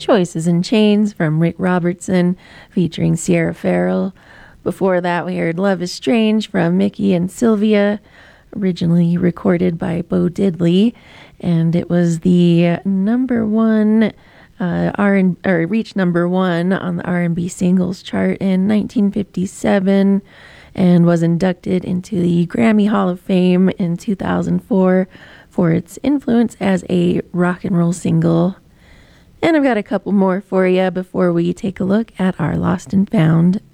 Choices and Chains from Rick Robertson featuring Sierra Farrell. Before that, we heard Love is Strange from Mickey and Sylvia, originally recorded by Bo Diddley, and it was the number one reached number one on the R&B singles chart in 1957 and was inducted into the Grammy Hall of Fame in 2004 for its influence as a rock and roll single. And I've got a couple more for you before we take a look at our Lost and Found